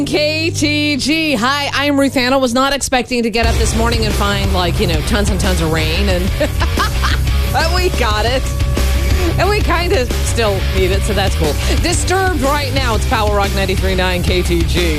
KTG. Hi, I'm Ruth Anna. Was not expecting to get up this morning and find, tons and tons of rain. And but we got it. And we kind of still need it, so that's cool. Disturbed right now. It's Power Rock 93.9 KTG.